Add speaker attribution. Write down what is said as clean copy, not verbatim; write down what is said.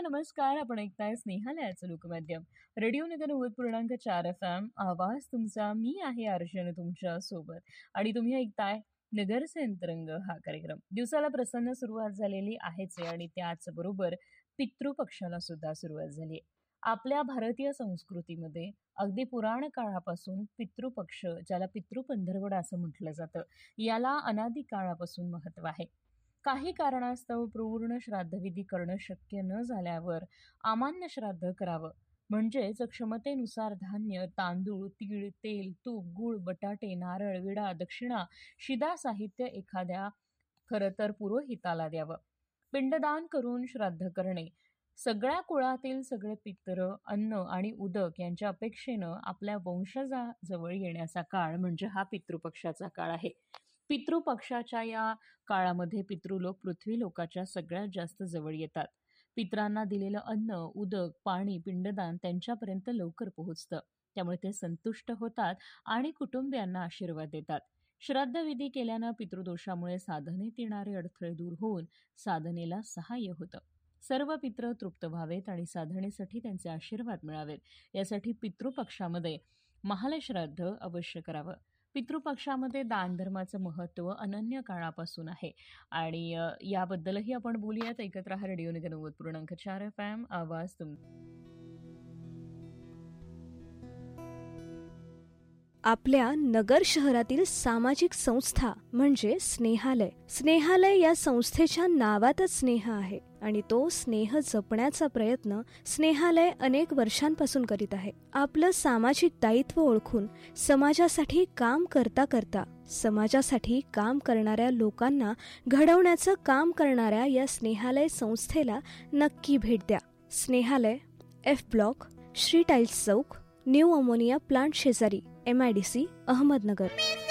Speaker 1: नमस्कार. आपण ऐकताय स्नेहालयाचं लोकमाध्यम. रेडिओ नगर 90.4 FM. आवाज तुमचा. मी आहे अर्चना तुमच्या सोबत आणि तुम्ही ऐकताय नगरचे अंतरंग हा कार्यक्रम. दिवसाला प्रसन्न सुरुवात झालेली आहेच आहे आणि त्याचबरोबर पितृपक्षाला सुद्धा सुरुवात झाली आहे. आपल्या भारतीय संस्कृतीमध्ये अगदी पुराण काळापासून पितृपक्ष, ज्याला पितृपंधरवडा असं म्हटलं जातं, याला अनादी काळापासून महत्त्व आहे. काही कारणास्तव पूर्ण श्राद्धविधी करणं शक्य न झाल्यावर अमान्य श्राद्ध करावं. म्हणजेच क्षमतेनुसार धान्य, तांदूळ, तीळ, तेल, तूप, गूळ, बटाटे, नारळ, विडा, दक्षिणा, शिदा साहित्य एखाद्या खरं तर पुरोहिताला द्यावं. पिंडदान करून श्राद्ध करणे. सगळ्या कुळातील सगळे पितृ, अन्न आणि उदक यांच्या अपेक्षेनं आपल्या वंशजाजवळ येण्याचा काळ म्हणजे हा पितृपक्षाचा काळ आहे. पितृपक्षाच्या या काळामध्ये पितृलोक पृथ्वीलोकाच्या सगळ्यात जास्त जवळ येतात. पितरांना दिलेलं अन्न, उदक, पाणी, पिंडदान त्यांच्यापर्यंत लवकर पोहोचतं. त्यामुळे ते संतुष्ट होतात आणि कुटुंबियांना आशीर्वाद देतात. श्राद्धविधी केल्यानं पितृदोषामुळे साधनेत येणारे अडथळे दूर होऊन साधनेला सहाय्य होतं. सर्व पितृ तृप्त व्हावेत आणि साधनेसाठी त्यांचे आशीर्वाद मिळावेत यासाठी पितृपक्षामध्ये महालश्राद्ध अवश्य करावं. पितृपक्षामध्ये दानधर्माचं महत्त्व अनन्य काळापासून आहे आणि याबद्दलही आपण बोलूयात. ऐकत राहा रेडिओ नगर 90.4 FM. आवाज तुम.
Speaker 2: आपल्या नगर शहरातील सामाजिक संस्था म्हणजे स्नेहालय. स्नेहालय या संस्थेच्या नावातच स्नेह आहे आणि तो स्नेह जपण्याचा प्रयत्न स्नेहालय अनेक वर्षांपासून करीत आहे. आपलं सामाजिक दायित्व ओळखून समाजासाठी काम करता करता समाजासाठी काम करणाऱ्या लोकांना घडवण्याचं काम करणाऱ्या या स्नेहालय संस्थेला नक्की भेट द्या. Snehalaya, F block, Shri tiles चौक, न्यू अमोनिया प्लांट शेजारी, MIDC, अहमदनगर.